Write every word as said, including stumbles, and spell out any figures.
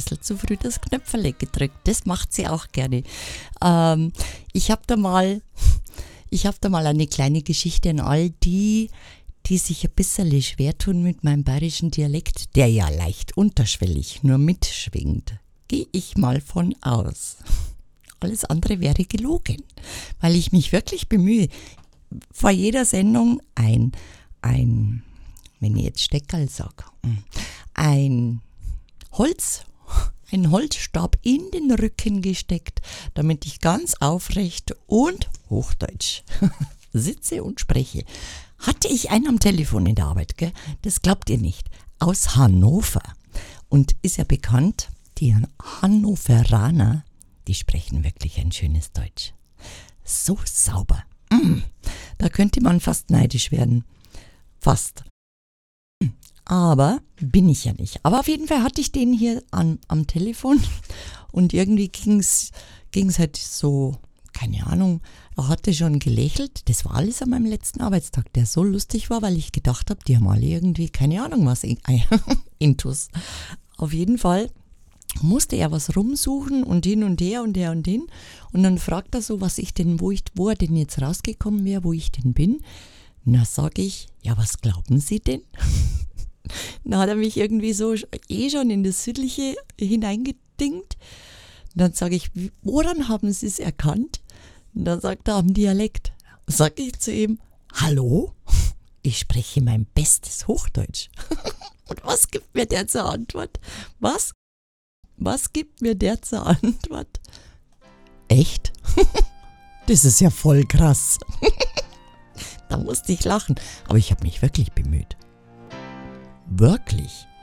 bisschen zu früh das Knöpferle gedrückt. Das macht sie auch gerne. Ähm, ich habe da mal, ich habe da mal eine kleine Geschichte an all die, die sich ein bisschen schwer tun mit meinem bayerischen Dialekt, der ja leicht unterschwellig nur mitschwingt. Gehe ich mal von aus. Alles andere wäre gelogen, weil ich mich wirklich bemühe, vor jeder Sendung ein, ein, wenn ich jetzt Steckerl sage, ein Holz, ein Holzstab in den Rücken gesteckt, damit ich ganz aufrecht und Hochdeutsch sitze und spreche. Hatte ich einen am Telefon in der Arbeit, gell? Das glaubt ihr nicht, aus Hannover. Und ist ja bekannt, die Hannoveraner, die sprechen wirklich ein schönes Deutsch. So sauber. Mm, da könnte man fast neidisch werden. Fast. Aber bin ich ja nicht. Aber auf jeden Fall hatte ich den hier an, am Telefon und irgendwie ging es halt so, keine Ahnung, er hatte schon gelächelt. Das war alles an meinem letzten Arbeitstag, der so lustig war, weil ich gedacht habe, die haben alle irgendwie, keine Ahnung was, Intus. Auf jeden Fall musste er was rumsuchen und hin und her und der und den. Und dann fragt er so, was ich denn, wo ich, wo er denn jetzt rausgekommen wäre, wo ich denn bin. Na, sage ich, ja, was glauben Sie denn? Dann hat er mich irgendwie so eh schon in das Südliche hineingedingt. Dann sage ich, woran haben Sie es erkannt? Und dann sagt er, am Dialekt. Sag ich zu ihm, hallo? Ich spreche mein bestes Hochdeutsch. Und was gibt mir der zur Antwort? Was? Was gibt mir der zur Antwort? Echt? Das ist ja voll krass. Da musste ich lachen. Aber ich habe mich wirklich bemüht. Wirklich.